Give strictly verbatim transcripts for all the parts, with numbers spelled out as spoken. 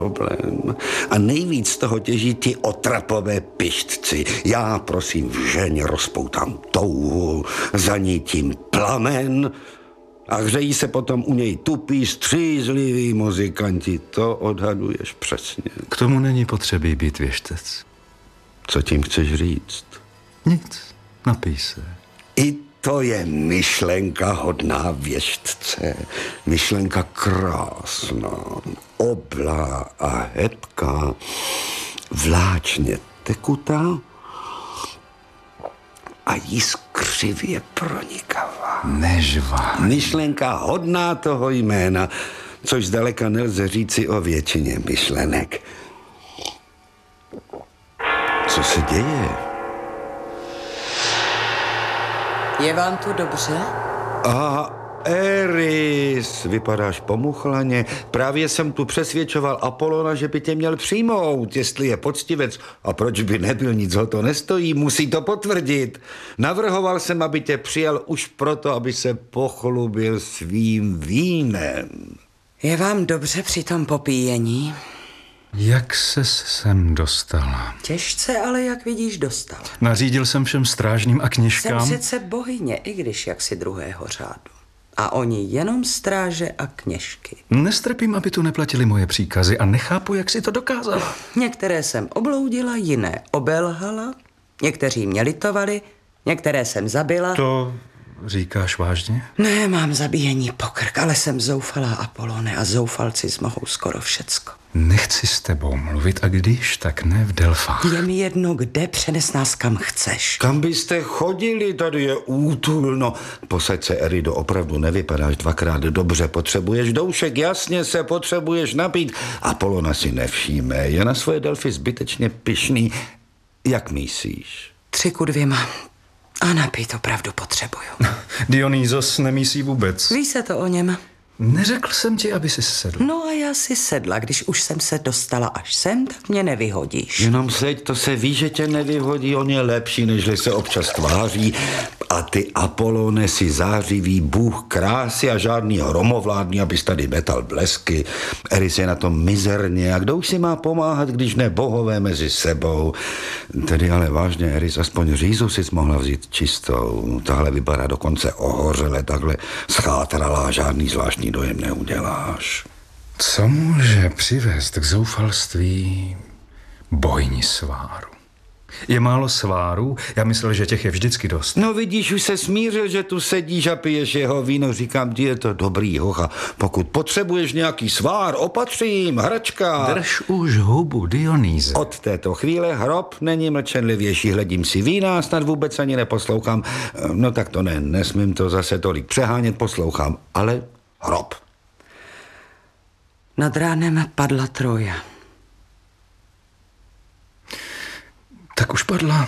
problém. A nejvíc z toho těží ti otrapové pištci. Já, prosím, v ženě rozpoutám touhu, zanítím plamen a hřejí se potom u něj tupí, střízliví muzikanti. To odhaduješ přesně. K tomu není potřebí být věštec. Co tím chceš říct? Nic, napij se. I to je myšlenka hodná věštce. Myšlenka krásná, oblá a hebká, vláčně tekutá a jiskřivě pronikavá. Nežvá. Myšlenka hodná toho jména, což zdaleka nelze říci o většině myšlenek. Co se děje? Je vám tu dobře? A Eris, vypadáš pomuchlaně. Právě jsem tu přesvědčoval Apolona, že by tě měl přijmout, jestli je poctivec. A proč by nebyl, nic ho to nestojí, musí to potvrdit. Navrhoval jsem, aby tě přijal už proto, aby se pochlubil svým vínem. Je vám dobře při tom popíjení? Jak ses sem dostala? Těžce, ale jak vidíš, dostal. Nařídil jsem všem strážným a Jsem kněžkám. přece bohyně, i když jaksi druhého řádu. A oni jenom stráže a kněžky. Nestrpím, aby tu neplatili moje příkazy a nechápu, jak si to dokázala. Některé jsem obloudila, jiné obelhala, někteří mě litovali, některé jsem zabila. To říkáš vážně? Ne, mám zabíjení pokrk, ale jsem zoufalá, Apolone, a zoufalci zmohou skoro všecko. Nechci s tebou mluvit a když, tak ne v Delfách. Je mi jedno, kde, přenes nás kam chceš. Kam byste chodili? Tady je útulno. Posaď se, Erido, opravdu nevypadáš dvakrát dobře. Potřebuješ doušek, jasně se potřebuješ napít. Apolona si nevšíme, je na svoje Delfy zbytečně pyšný. Jak myslíš? Tři ku dvěma. A napít opravdu potřebuju. Dionýzos nemísí vůbec. Ví se to o něm? Neřekl jsem ti, aby si sedl. No a já si sedla, když už jsem se dostala až sem, tak mě nevyhodíš. Jenom seď, to se ví, že tě nevyhodí, on je lepší, nežli se občas tváří. A ty, Apolone, si zářivý bůh krásy a žádný hromovládný, abys tady metal blesky. Eris je na tom mizerně a kdo už si má pomáhat, když ne bohové mezi sebou. Tedy ale vážně, Eris, aspoň řízu si mohla vzít čistou. Tahle vypadá dokonce ohořele, takhle schátralá, žádný zvláštní dojem neuděláš. Co může přivést k zoufalství bojní sváru? Je málo svárů? Já myslel, že těch je vždycky dost. No vidíš, už se smířil, že tu sedíš a piješ jeho víno. Říkám ti, je to dobrý hocha. Pokud potřebuješ nějaký svár, opatřím, hračka. Drž už hubu, Dionýze. Od této chvíle hrob není mlčenlivější. Hledím si vína, snad vůbec ani neposlouchám. No tak to ne, nesmím to zase tolik přehánět, poslouchám. Ale hrob. Nad ránem padla Troja. Tak už padla.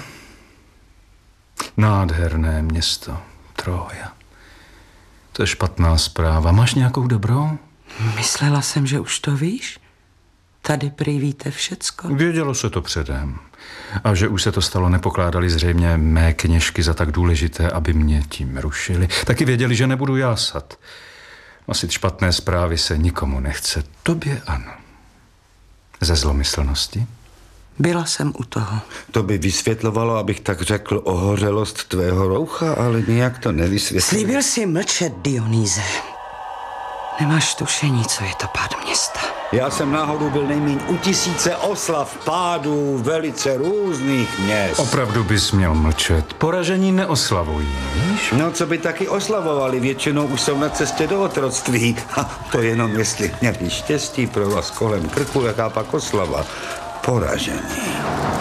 Nádherné město, Troja. To je špatná zpráva. Máš nějakou dobrou? Myslela jsem, že už to víš. Tady prý víte všecko. Vědělo se to předem. A že už se to stalo, nepokládali zřejmě mé kněžky za tak důležité, aby mě tím rušili. Taky věděli, že nebudu jásat. Nosit špatné zprávy se nikomu nechce. Tobě ano. Ze zlomyslnosti? Byla jsem u toho. To by vysvětlovalo, abych tak řekl, ohořelost tvého roucha, ale nějak to nevysvětlilo. Slíbil si mlčet, Dionýze. Nemáš tušení, co je to pád města. Já jsem náhodou byl nejmíň u tisíce oslav pádů velice různých měst. Opravdu bys měl mlčet. Poražení neoslavují, víš? No, co by taky oslavovali, většinou už jsou na cestě do otroctví. A to jenom jestli měli štěstí pro vás kolem krku, jaká pak oslava. Poražení.